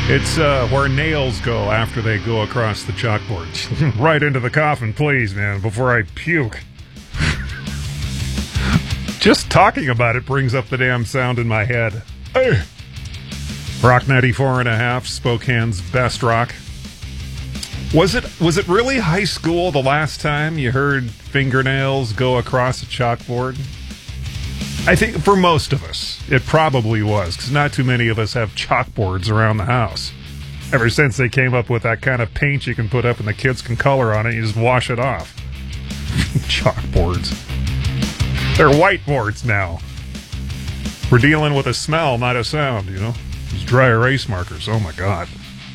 It's where nails go after they go across the chalkboards. Right into the coffin, please, man, before I puke. Just talking about it brings up the damn sound in my head. Hey. Rock 94.5, Spokane's best rock. Was it really high school the last time you heard fingernails go across a chalkboard? I think for most of us, it probably was, because not too many of us have chalkboards around the house. Ever since they came up with that kind of paint you can put up and the kids can color on it, you just wash it off. Chalkboards. They're whiteboards now. We're dealing with a smell, not a sound, you know? These dry erase markers, oh my God.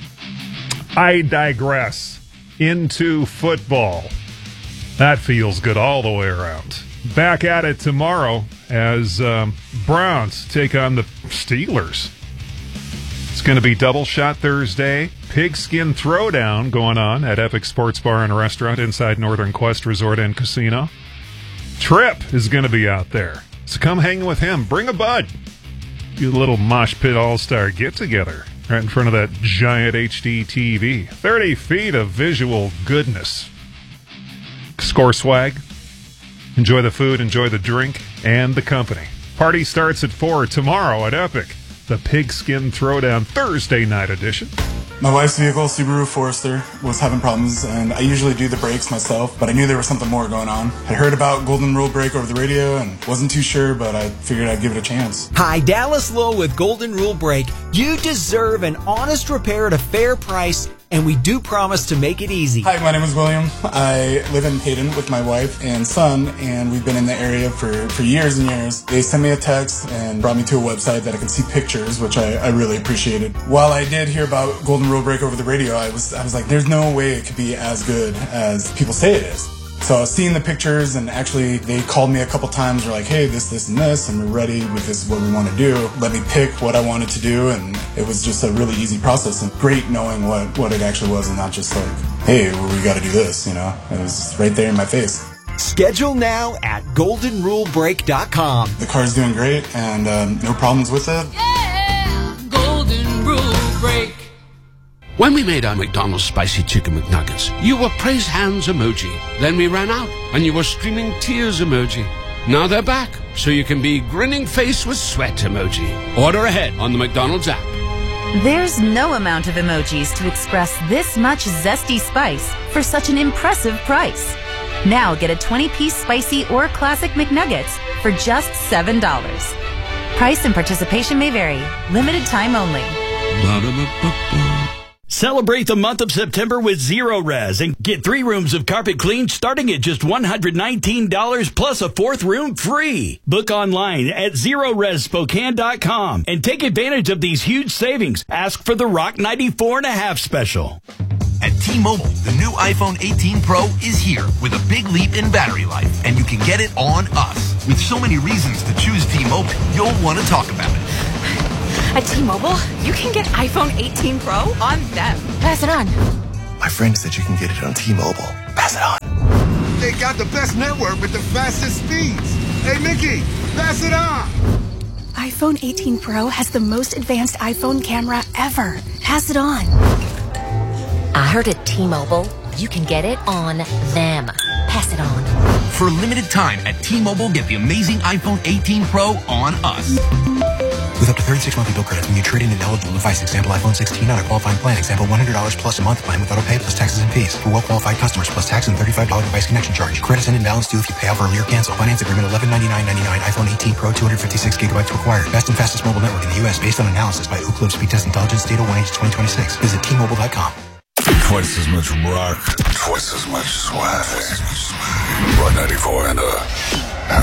I digress. Into football. That feels good all the way around. Back at it tomorrow as Browns take on the Steelers. It's going to be Double Shot Thursday. Pigskin Throwdown going on at Epic Sports Bar and Restaurant inside Northern Quest Resort and Casino. Trip is going to be out there. So come hang with him. Bring a bud. Do a little Mosh Pit All-Star get-together right in front of that giant HD TV. 30 feet of visual goodness. Score swag. Enjoy the food, enjoy the drink, and the company. Party starts at 4 tomorrow at Epic. The Pigskin Throwdown Thursday night edition. My wife's vehicle, Subaru Forester, was having problems, and I usually do the brakes myself, but I knew there was something more going on. I heard about Golden Rule Brake over the radio and wasn't too sure, but I figured I'd give it a chance. Hi, Dallas Lowe with Golden Rule Brake. You deserve an honest repair at a fair price, and we do promise to make it easy. Hi, my name is William. I live in Hayden with my wife and son, and we've been in the area for years and years. They sent me a text and brought me to a website that I can see pictures, which I really appreciated. While I did hear about Golden Rule Brake over the radio, I was like, there's no way it could be as good as people say it is. So I was seeing the pictures, and actually they called me a couple times. They're like, hey, this, and this, and we're ready. This is what we want to do. Let me pick what I wanted to do, and it was just a really easy process. And great knowing what it actually was, and not just like, hey, well, we got to do this, you know. It was right there in my face. Schedule now at goldenrulebrake.com. The car's doing great, and no problems with it. Yeah, Golden Rule Brake. When we made our McDonald's Spicy Chicken McNuggets, you were praise hands emoji. Then we ran out, and you were streaming tears emoji. Now they're back, so you can be grinning face with sweat emoji. Order ahead on the McDonald's app. There's no amount of emojis to express this much zesty spice for such an impressive price. Now get a 20-piece spicy or classic McNuggets for just $7. Price and participation may vary. Limited time only. Celebrate the month of September with Zero Res and get 3 rooms of carpet clean starting at just $119 plus a 4th room free. Book online at ZeroResSpokane.com and take advantage of these huge savings. Ask for the Rock 94.5 special. At T-Mobile, the new iPhone 18 Pro is here with a big leap in battery life, and you can get it on us. With so many reasons to choose T-Mobile, you'll want to talk about it. At T-Mobile, you can get iPhone 18 Pro on them. Pass it on. My friend said you can get it on T-Mobile. Pass it on. They got the best network with the fastest speeds. Hey, Mickey, pass it on. iPhone 18 Pro has the most advanced iPhone camera ever. Pass it on. I heard at T-Mobile, you can get it on them. Pass it on. For a limited time at T-Mobile, get the amazing iPhone 18 Pro on us. With up to 36 monthly bill credits when you trade in an eligible device. Example, iPhone 16 on a qualifying plan. Example, $100 plus a month plan with auto pay plus taxes and fees. For well-qualified customers plus tax and $35 device connection charge. Credits and imbalance due if you pay off early or cancel. Finance agreement $1199.99. iPhone 18 Pro 256 gigabytes required. Best and fastest mobile network in the U.S. based on analysis by Ookla Speed Test Intelligence Data 1H 2026. Visit T-Mobile.com. Twice as much rock, twice as much swag. Rock 94 and